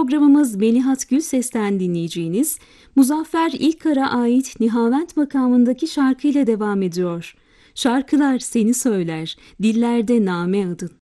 programımız Melihat Gülses'ten dinleyeceğiniz Muzaffer İlkar'a ait Nihavent makamındaki şarkıyla devam ediyor. Şarkılar seni söyler, dillerde name adın.